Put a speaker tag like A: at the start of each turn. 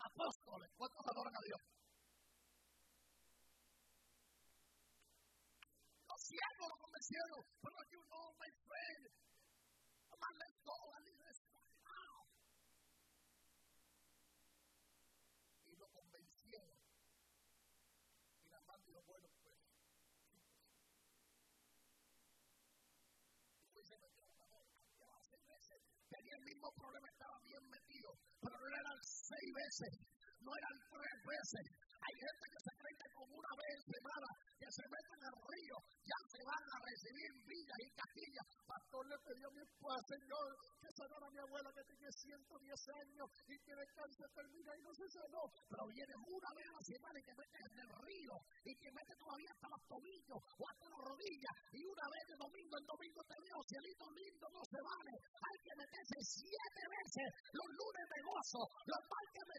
A: apóstoles. ¿Cuántos adoran a Dios? Los ciegos lo convencieron. Pero you know, my friend, let's go, y lo convencieron. Y la madre dijo, bueno, pues, tenía el mismo problema, estaba bien metido, pero no eran 6 veces, no eran 3 veces. Hay gente que se cree que con una vez en semana que se meten al río, ya se van a recibir villas y castillas. Pastor, le pidió a mi esposa, Señor, que sanara a mi abuela que tiene 110 años y que el cáncer termina y no se sanó. Pero vienes una vez a la semana y te metes en el río y te metes todavía hasta los tobillos o hasta las rodillas. Y una vez de domingo en domingo te veo, cielito lindo, no se vale. Hay que meterse 7 veces los lunes de gozo, los martes de